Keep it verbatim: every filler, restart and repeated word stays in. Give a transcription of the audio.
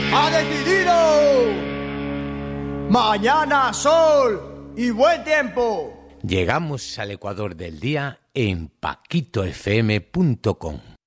ha decidido. Mañana sol y buen tiempo. Llegamos al ecuador del día en paquito f m punto com.